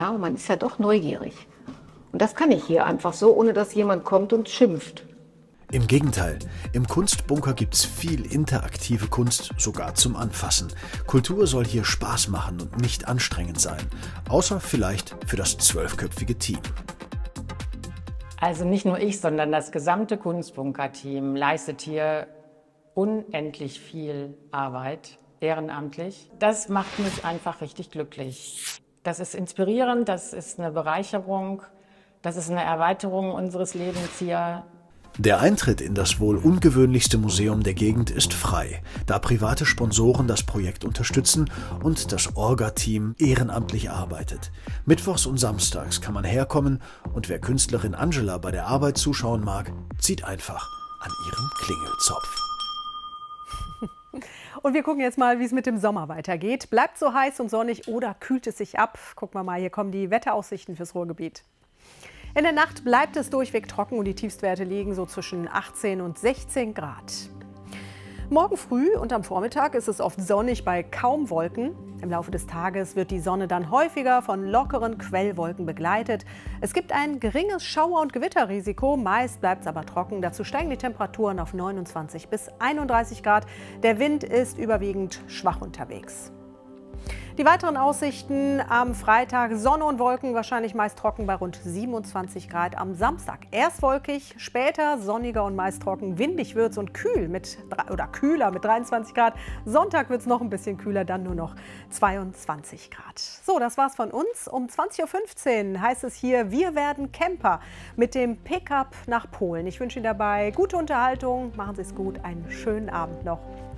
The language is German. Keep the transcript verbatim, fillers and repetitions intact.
Ja, und man ist ja doch neugierig. Und das kann ich hier einfach so, ohne dass jemand kommt und schimpft. Im Gegenteil, im Kunstbunker gibt's viel interaktive Kunst, sogar zum Anfassen. Kultur soll hier Spaß machen und nicht anstrengend sein, außer vielleicht für das zwölfköpfige Team. Also nicht nur ich, sondern das gesamte Kunstbunker-Team leistet hier unendlich viel Arbeit, ehrenamtlich. Das macht mich einfach richtig glücklich. Das ist inspirierend, das ist eine Bereicherung, das ist eine Erweiterung unseres Lebens hier. Der Eintritt in das wohl ungewöhnlichste Museum der Gegend ist frei, da private Sponsoren das Projekt unterstützen und das Orga-Team ehrenamtlich arbeitet. Mittwochs und samstags kann man herkommen und wer Künstlerin Angela bei der Arbeit zuschauen mag, zieht einfach an ihrem Klingelzopf. Und wir gucken jetzt mal, wie es mit dem Sommer weitergeht. Bleibt so heiß und sonnig oder kühlt es sich ab? Gucken wir mal, hier kommen die Wetteraussichten fürs Ruhrgebiet. In der Nacht bleibt es durchweg trocken und die Tiefstwerte liegen so zwischen achtzehn und sechzehn Grad. Morgen früh und am Vormittag ist es oft sonnig bei kaum Wolken. Im Laufe des Tages wird die Sonne dann häufiger von lockeren Quellwolken begleitet. Es gibt ein geringes Schauer- und Gewitterrisiko, meist bleibt es aber trocken. Dazu steigen die Temperaturen auf neunundzwanzig bis einunddreißig Grad. Der Wind ist überwiegend schwach unterwegs. Die weiteren Aussichten am Freitag: Sonne und Wolken, wahrscheinlich meist trocken bei rund siebenundzwanzig Grad. Am Samstag erst wolkig, später sonniger und meist trocken. Windig wird es und kühl mit, oder kühler mit dreiundzwanzig Grad. Sonntag wird es noch ein bisschen kühler, dann nur noch zweiundzwanzig Grad. So, das war's von uns. Um zwanzig Uhr fünfzehn heißt es hier, wir werden Camper mit dem Pickup nach Polen. Ich wünsche Ihnen dabei gute Unterhaltung. Machen Sie es gut, einen schönen Abend noch.